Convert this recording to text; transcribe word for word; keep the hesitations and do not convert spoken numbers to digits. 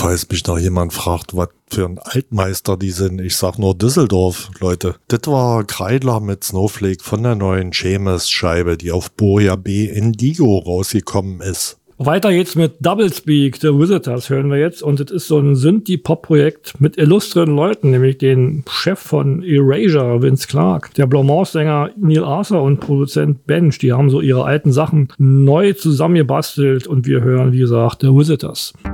Falls mich noch jemand fragt, was für ein Altmeister die sind, ich sag nur Düsseldorf, Leute. Das war Kreidler mit Snowflake von der neuen Seamus-Scheibe, die auf Boria B Indigo rausgekommen ist. Weiter geht's mit Doublespeak, The Visitors hören wir jetzt. Und das ist so ein Synthie-Pop-Projekt mit illustren Leuten, nämlich den Chef von Erasure, Vince Clarke, der Blue-Mouse-Sänger Neil Arthur und Produzent Bench. Die haben so ihre alten Sachen neu zusammengebastelt und wir hören, wie gesagt, The Visitors.